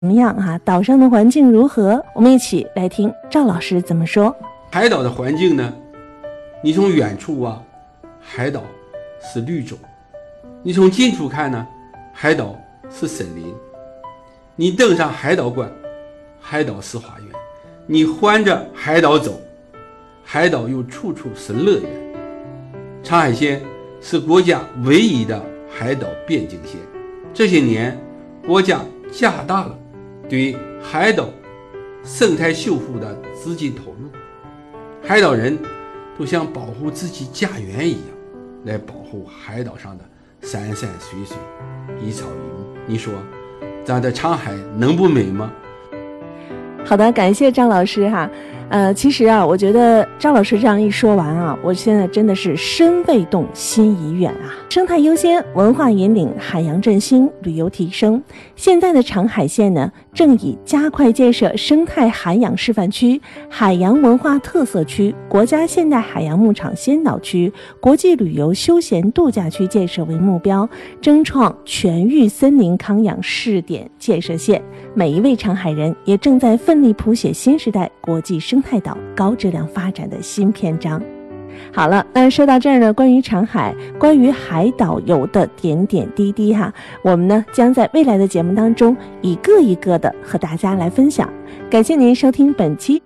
怎么样啊？岛上的环境如何？我们一起来听赵老师怎么说。 海岛的环境呢，你从远处啊，海岛是绿洲；你从近处看呢，海岛是森林。你登上海岛关，海岛是花园；你环着海岛走，海岛又处处是乐园。长海线是国家唯一的海岛边境线，这些年国家加大了对海岛生态修复的资金投入，海岛人都像保护自己家园一样来保护海岛上的山山水水、一草一木。你说咱的长海能不美吗？ 好的，感谢张老师哈。其实啊，我觉得张老师这样一说完啊，我现在真的是身未动，心已远啊。生态优先，文化引领，海洋振兴，旅游提升。现在的长海线呢，正以加快建设生态涵养示范区、海洋文化特色区、国家现代海洋牧场先导区、国际旅游休闲度假区建设为目标，争创全域森林康养试点建设线。每一位长海人也正在奋力谱写新时代国际生态岛高质量发展的新篇章。好了，那说到这儿呢，关于长海，关于海岛游的点点滴滴哈，我们呢将在未来的节目当中一个一个的和大家来分享。感谢您收听本期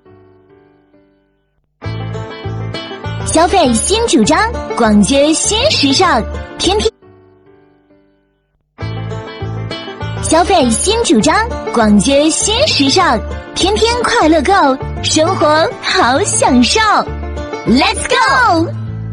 消费新主张，广接新时尚，天天消费新主张，广接新时尚，天天快乐购，生活好享受。Let's go！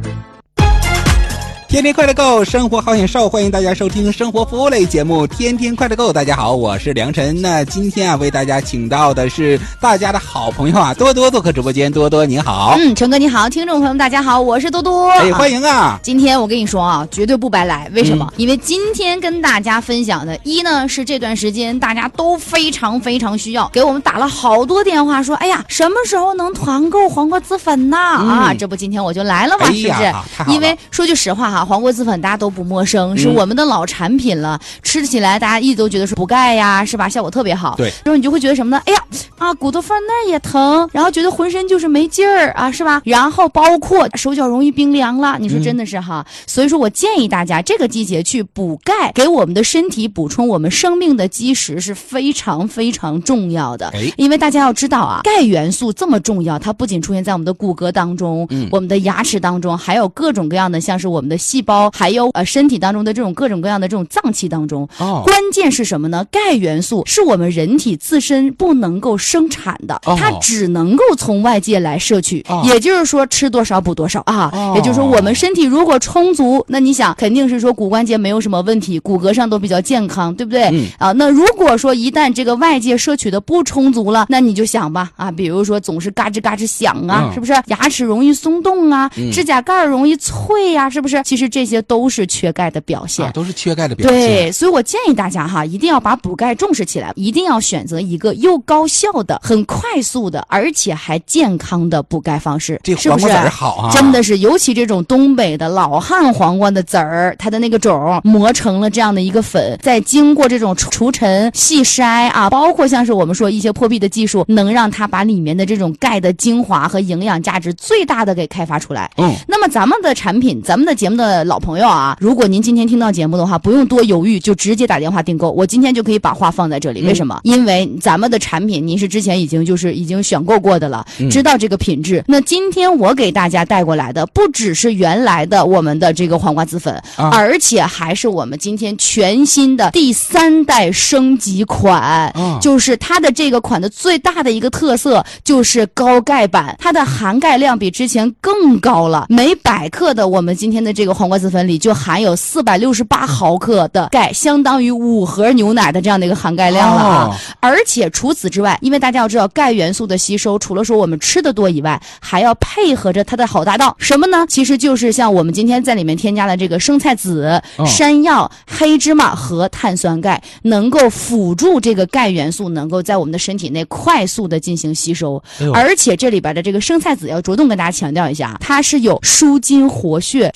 天天快乐购，生活好享受，欢迎大家收听生活服务类节目《天天快乐购》。大家好，我是梁晨。那今天啊，为大家请到的是大家的好朋友啊，多多做客直播间。多多您好。 陈哥你好，听众朋友们大家好，我是多多。 欢迎啊！ 今天我跟你说啊，绝对不白来。为什么？因为今天跟大家分享的，一呢是这段时间大家都非常非常需要，给我们打了好多电话说，哎呀，什么时候能团购黄瓜紫粉呢？啊，这不今天我就来了嘛，是不是？因为说句实话哈，黄瓜紫粉大家都不陌生，是我们的老产品了，吃起来大家一直都觉得是补钙呀，是吧？效果特别好。 对， 然后你就会觉得什么呢？哎呀啊，骨头缝那儿也疼，然后觉得浑身就是没劲儿啊，是吧？然后包括手脚容易冰凉了，你说真的是哈。所以说我建议大家这个季节去补钙，给我们的身体补充我们生命的基石是非常非常重要的。因为大家要知道啊，钙元素这么重要，它不仅出现在我们的骨骼当中，我们的牙齿当中，还有各种各样的像是我们的细胞，还有身体当中的这种各种各样的这种脏器当中。关键是什么呢？钙元素是我们人体自身不能够生产的，它只能够从外界来摄取。也就是说吃多少补多少啊。也就是说我们身体如果充足，那你想肯定是说骨关节没有什么问题，骨骼上都比较健康，对不对？那如果说一旦这个外界摄取的不充足了，那你就想吧啊，比如说总是嘎吱嘎吱响啊，是不是？牙齿容易松动啊，指甲盖容易脆啊，是不是？其实这些都是缺钙的表现， 都是缺钙的表现。 对，所以我建议大家哈，一定要把补钙重视起来，一定要选择一个又高效的、很快速的，而且还健康的补钙方式。 这黄瓜籽儿好啊， 真的是，尤其这种东北的老汉黄瓜的籽儿，它的那个种磨成了这样的一个粉，再经过这种除尘、细筛啊，包括像是我们说一些破壁的技术，能让它把里面的这种钙的精华和营养价值最大的给开发出来。那么咱们的产品，咱们的节目的老朋友啊，如果您今天听到节目的话，不用多犹豫，就直接打电话订购。我今天就可以把话放在这里。为什么？因为咱们的产品您是之前已经选购过的了，知道这个品质。那今天我给大家带过来的，不只是原来的我们的这个黄瓜紫粉，而且还是我们今天全新的第3代升级款。就是它的这个款的最大的一个特色就是高钙版，它的含钙量比之前更高了。每100克的我们今天的这个黄瓜紫粉里就含有468毫克的钙，相当于5盒牛奶的这样的一个含钙量了啊。而且除此之外，因为大家要知道钙元素的吸收，除了说我们吃的多以外，还要配合着它的好搭档，什么呢？其实就是像我们今天在里面添加的这个生菜籽、山药、黑芝麻和碳酸钙，能够辅助这个钙元素能够在我们的身体内快速的进行吸收。而且这里边的这个生菜籽要着重跟大家强调一下，它是有舒筋活血、镇静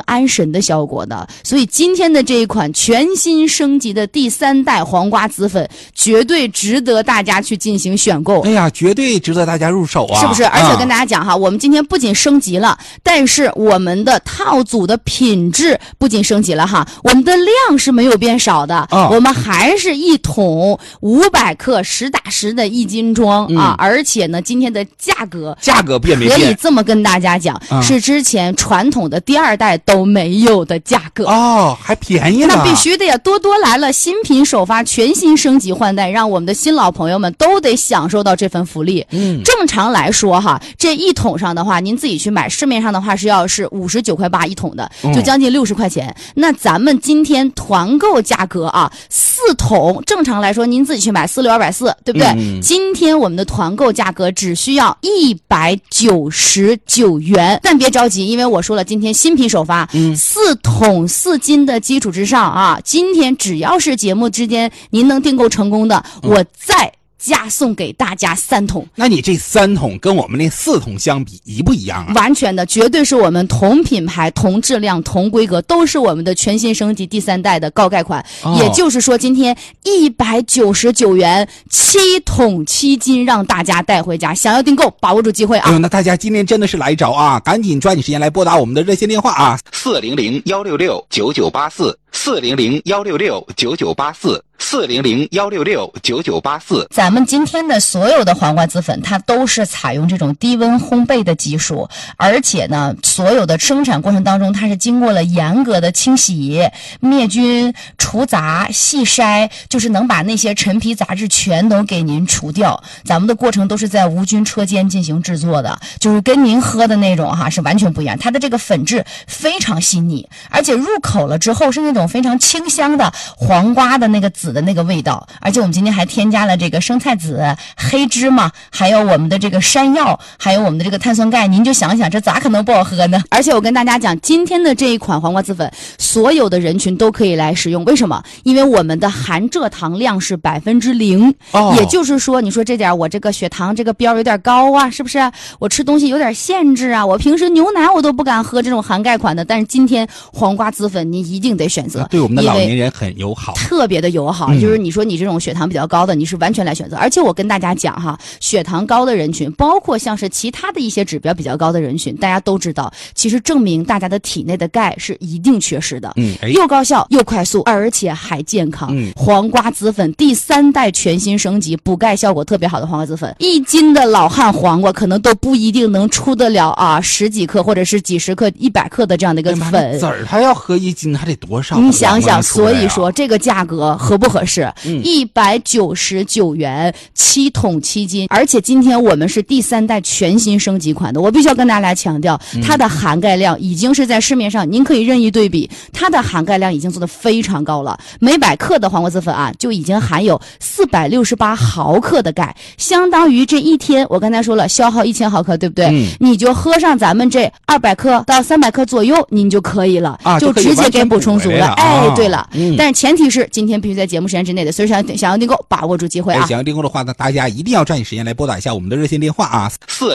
安神的效果的。所以今天的这一款全新升级的第3代黄瓜紫粉，绝对值得大家去进行选购。 哎呀，绝对值得大家入手啊！ 是不是？而且跟大家讲哈，我们今天不仅升级了，但是我们的套组的品质不仅升级了哈，我们的量是没有变少的。我们还是一桶500克实打实的1斤装啊！而且呢，今天的价格变没变？ 可以这么跟大家讲，是之前传统的第2代都没有的价格哦，还便宜呢。 那必须的呀！多多来了，新品首发，全新升级换代，让我们的新老朋友们都得享受到这份福利。正常来说哈，这1桶上的话，您自己去买，市面上的话是59.8块1桶的，就将近60块钱。那咱们今天团购价格啊，4桶正常来说您自己去买4、6、240，对不对？今天我们的团购价格只需要199元。但别着急，因为我说了，今天新品首发，4桶4斤的基础之上啊，今天只要是节目之间您能订购成功的，我再加送给大家3桶。 那你这3桶跟我们那4桶相比一不一样啊？ 完全的，绝对是我们同品牌、同质量、同规格，都是我们的全新升级第3代的高盖款。也就是说，今天199元7桶7斤，让大家带回家。想要订购，把握住机会啊！ 那大家今天真的是来着啊，赶紧抓紧时间来拨打我们的热线电话啊，400-166-9984，400-166-9984，400-166-9984。 咱们今天的所有的黄瓜紫粉，它都是采用这种低温烘焙的技术，而且呢，所有的生产过程当中，它是经过了严格的清洗、灭菌、除杂、细筛，就是能把那些陈皮杂质全都给您除掉。咱们的过程都是在无菌车间进行制作的，就是跟您喝的那种哈是完全不一样。它的这个粉质非常细腻，而且入口了之后是那种非常清香的黄瓜的那个籽的那个味道。而且我们今天还添加了这个生菜籽、黑芝麻，还有我们的这个山药，还有我们的这个碳酸钙。您就想想，这咋可能不好喝呢？而且我跟大家讲，今天的这一款黄瓜紫粉，所有的人群都可以来使用。为什么？因为我们的含蔗糖量是0%，也就是说，你说这点我这个血糖这个标有点高啊，是不是？我吃东西有点限制啊，我平时牛奶我都不敢喝这种含钙款的，但是今天黄瓜紫粉您一定得选择， 对我们的老年人很友好， 特别的友好。就是你说你这种血糖比较高的，你是完全来选择。而且我跟大家讲哈，血糖高的人群，包括像是其他的一些指标比较高的人群，大家都知道，其实证明大家的体内的钙是一定缺失的。又高效又快速，而且还健康。黄瓜紫粉第3代全新升级，补钙效果特别好的黄瓜紫粉，1斤的老汉黄瓜可能都不一定能出得了啊10几克或者是几十克、100克的这样的一个粉。 籽儿它要喝1斤还得多少？ 你想想，所以说这个价格合不合适？199元7桶7斤，而且今天我们是第3代全新升级款的，我必须要跟大家来强调，它的含钙量已经是在市面上您可以任意对比，它的含钙量已经做得非常高了。每100克的黄瓜紫粉啊，就已经含有468毫克的钙，相当于这一天我刚才说了消耗1000毫克，对不对？你就喝上咱们这200克到300克左右，您就可以了，就直接给补充足了。对了，但是前提是今天必须在节目时间之内的，所以想要订购，把握住机会啊！ 想要订购的话呢，大家一定要抓紧时间来拨打一下我们的热线电话啊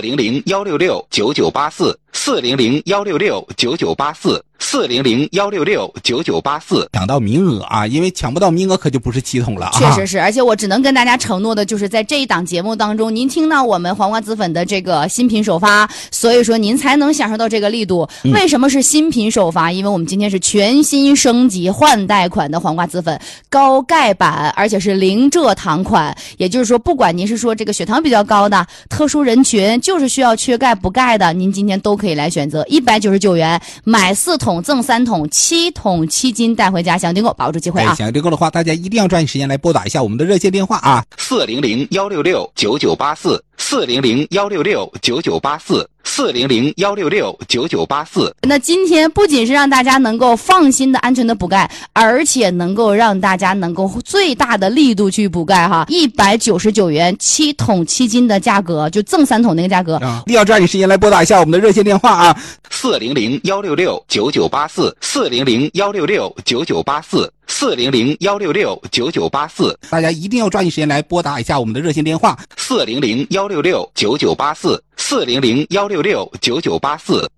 ，400-166-9984，400-166-9984，400-166-9984。抢到名额啊，因为抢不到名额可就不是7桶了啊！ 确实是，而且我只能跟大家承诺的就是在这一档节目当中，您听到我们黄瓜紫粉的这个新品首发，所以说您才能享受到这个力度。为什么是新品首发？因为我们今天是全新升级换代款的黄瓜紫粉，高钙版，而且是0蔗糖款。也就是说，不管您是说这个血糖比较高的特殊人群，就是需要缺钙补钙的，您今天都可以来选择199元买4桶赠3桶，7桶7斤带回家。想订购，把握住机会啊！ 想要订购的话，大家一定要抓紧时间来拨打一下我们的热线电话啊 ，400-166-9984，400-166-9984。那今天不仅是让大家能够放心的、安全的补钙，而且能够让大家能够最大的力度去补钙哈！199元7桶7斤的价格，就赠3桶那个价格， 一定要抓紧时间来拨打一下我们的热线电话啊 ，400-166-9984，400-166-9984，400-166-9984。 大家一定要抓紧时间来拨打一下我们的热线电话 ，400-166-9984，400-166-9984。